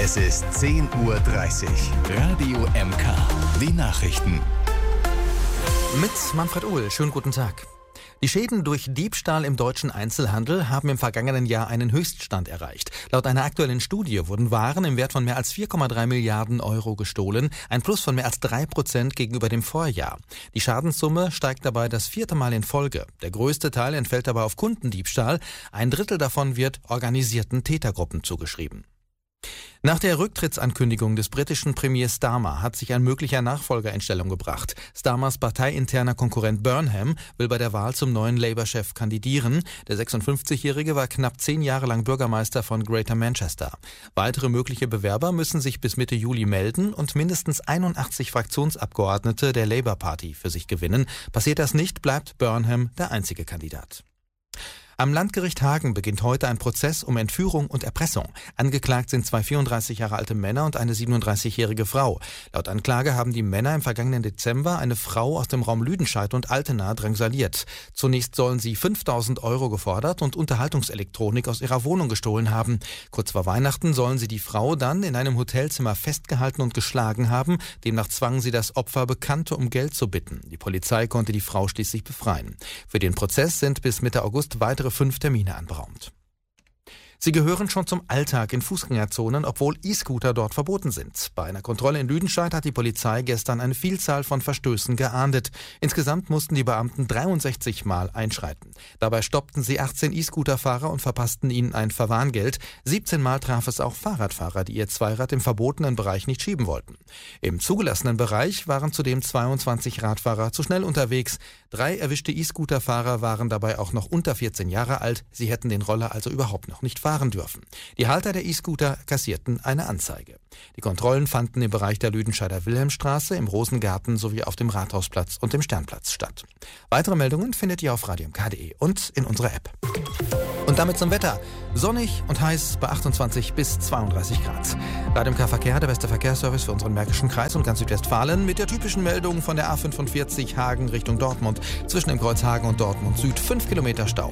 Es ist 10:30 Uhr. Radio MK. Die Nachrichten. Mit Manfred Uhl. Schönen guten Tag. Die Schäden durch Diebstahl im deutschen Einzelhandel haben im vergangenen Jahr einen Höchststand erreicht. Laut einer aktuellen Studie wurden Waren im Wert von mehr als 4,3 Milliarden Euro gestohlen, ein Plus von mehr als 3% gegenüber dem Vorjahr. Die Schadenssumme steigt dabei das 4. Mal in Folge. Der größte Teil entfällt dabei auf Kundendiebstahl. Ein Drittel davon wird organisierten Tätergruppen zugeschrieben. Nach der Rücktrittsankündigung des britischen Premiers Starmer hat sich ein möglicher Nachfolger in Stellung gebracht. Starmers parteiinterner Konkurrent Burnham will bei der Wahl zum neuen Labour-Chef kandidieren. Der 56-Jährige war knapp 10 Jahre lang Bürgermeister von Greater Manchester. Weitere mögliche Bewerber müssen sich bis Mitte Juli melden und mindestens 81 Fraktionsabgeordnete der Labour Party für sich gewinnen. Passiert das nicht, bleibt Burnham der einzige Kandidat. Am Landgericht Hagen beginnt heute ein Prozess um Entführung und Erpressung. Angeklagt sind 2 34 Jahre alte Männer und eine 37-jährige Frau. Laut Anklage haben die Männer im vergangenen Dezember eine Frau aus dem Raum Lüdenscheid und Altena drangsaliert. Zunächst sollen sie 5.000 Euro gefordert und Unterhaltungselektronik aus ihrer Wohnung gestohlen haben. Kurz vor Weihnachten sollen sie die Frau dann in einem Hotelzimmer festgehalten und geschlagen haben. Demnach zwangen sie das Opfer, Bekannte um Geld zu bitten. Die Polizei konnte die Frau schließlich befreien. Für den Prozess sind bis Mitte August weitere 5 Termine anberaumt. Sie gehören schon zum Alltag in Fußgängerzonen, obwohl E-Scooter dort verboten sind. Bei einer Kontrolle in Lüdenscheid hat die Polizei gestern eine Vielzahl von Verstößen geahndet. Insgesamt mussten die Beamten 63 Mal einschreiten. Dabei stoppten sie 18 E-Scooter-Fahrer und verpassten ihnen ein Verwarngeld. 17 Mal traf es auch Fahrradfahrer, die ihr Zweirad im verbotenen Bereich nicht schieben wollten. Im zugelassenen Bereich waren zudem 22 Radfahrer zu schnell unterwegs. 3 erwischte E-Scooter-Fahrer waren dabei auch noch unter 14 Jahre alt. Sie hätten den Roller also überhaupt noch nicht fahren dürfen. Die Halter der E-Scooter kassierten eine Anzeige. Die Kontrollen fanden im Bereich der Lüdenscheider Wilhelmstraße, im Rosengarten sowie auf dem Rathausplatz und dem Sternplatz statt. Weitere Meldungen findet ihr auf radiomk.de und in unserer App. Und damit zum Wetter. Sonnig und heiß bei 28 bis 32 Grad. Radio MK Verkehr, der beste Verkehrsservice für unseren Märkischen Kreis und ganz Südwestfalen mit der typischen Meldung von der A45 Hagen Richtung Dortmund. Zwischen dem Kreuz Hagen und Dortmund Süd 5 Kilometer Stau.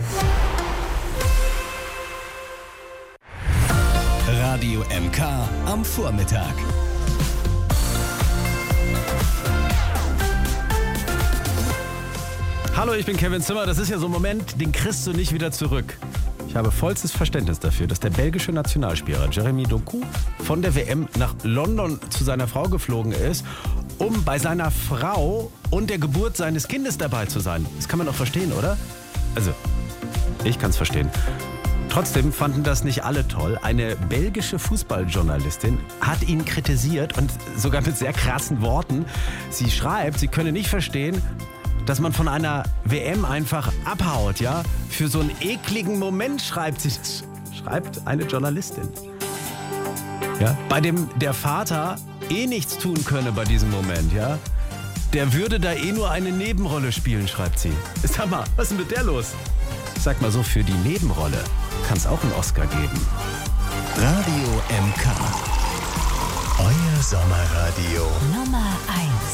Radio MK am Vormittag. Hallo, ich bin Kevin Zimmer. Das ist ja so ein Moment, den kriegst du nicht wieder zurück. Ich habe vollstes Verständnis dafür, dass der belgische Nationalspieler Jeremy Doku von der WM nach London zu seiner Frau geflogen ist, um bei seiner Frau und der Geburt seines Kindes dabei zu sein. Das kann man doch verstehen, oder? Also, ich kann es verstehen. Trotzdem fanden das nicht alle toll. Eine belgische Fußballjournalistin hat ihn kritisiert und sogar mit sehr krassen Worten. Sie schreibt, sie könne nicht verstehen, dass man von einer WM einfach abhaut, ja? Für so einen ekligen Moment schreibt sie das. Schreibt eine Journalistin. Ja? Bei dem der Vater nichts tun könne bei diesem Moment, ja? Der würde da nur eine Nebenrolle spielen, schreibt sie. Sag mal, was ist denn mit der los? Sag mal so, für die Nebenrolle kann es auch einen Oscar geben. Radio MK. Euer Sommerradio. Nummer 1.